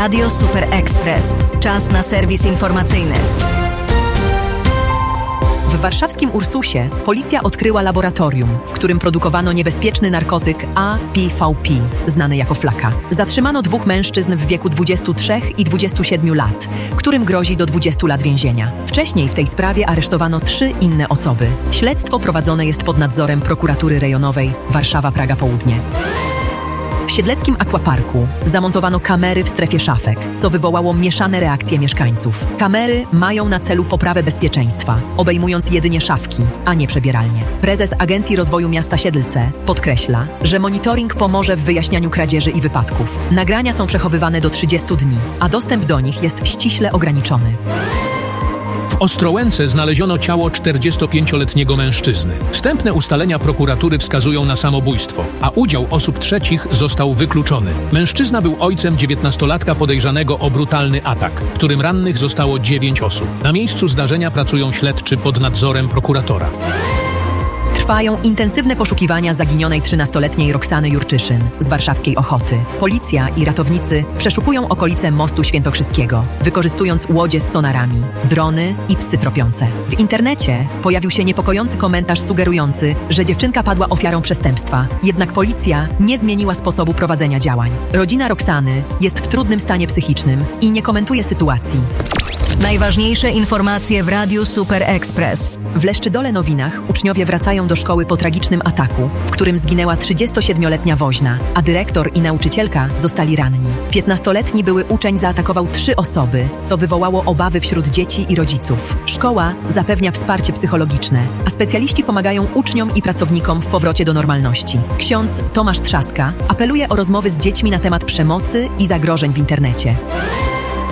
Radio Super Express. Czas na serwis informacyjny. W warszawskim Ursusie policja odkryła laboratorium, w którym produkowano niebezpieczny narkotyk APVP, znany jako flaka. Zatrzymano 2 mężczyzn w wieku 23 i 27 lat, którym grozi do 20 lat więzienia. Wcześniej w tej sprawie aresztowano 3 inne osoby. Śledztwo prowadzone jest pod nadzorem prokuratury rejonowej Warszawa-Praga Południe. W siedleckim akwaparku zamontowano kamery w strefie szafek, co wywołało mieszane reakcje mieszkańców. Kamery mają na celu poprawę bezpieczeństwa, obejmując jedynie szafki, a nie przebieralnie. Prezes Agencji Rozwoju Miasta Siedlce podkreśla, że monitoring pomoże w wyjaśnianiu kradzieży i wypadków. Nagrania są przechowywane do 30 dni, a dostęp do nich jest ściśle ograniczony. W Ostrołęce znaleziono ciało 45-letniego mężczyzny. Wstępne ustalenia prokuratury wskazują na samobójstwo, a udział osób trzecich został wykluczony. Mężczyzna był ojcem 19-latka podejrzanego o brutalny atak, w którym rannych zostało 9 osób. Na miejscu zdarzenia pracują śledczy pod nadzorem prokuratora. Trwają intensywne poszukiwania zaginionej 13-letniej Roxany Jurczyszyn z warszawskiej Ochoty. Policja i ratownicy przeszukują okolice Mostu Świętokrzyskiego, wykorzystując łodzie z sonarami, drony i psy tropiące. W internecie pojawił się niepokojący komentarz sugerujący, że dziewczynka padła ofiarą przestępstwa, jednak policja nie zmieniła sposobu prowadzenia działań. Rodzina Roxany jest w trudnym stanie psychicznym i nie komentuje sytuacji. Najważniejsze informacje w Radiu Super Express. W Leszczydole Nowinach uczniowie wracają do szkoły po tragicznym ataku, w którym zginęła 37-letnia woźna, a dyrektor i nauczycielka zostali ranni. 15-letni były uczeń zaatakował 3 osoby, co wywołało obawy wśród dzieci i rodziców. Szkoła zapewnia wsparcie psychologiczne, a specjaliści pomagają uczniom i pracownikom w powrocie do normalności. Ksiądz Tomasz Trzaska apeluje o rozmowy z dziećmi na temat przemocy i zagrożeń w internecie.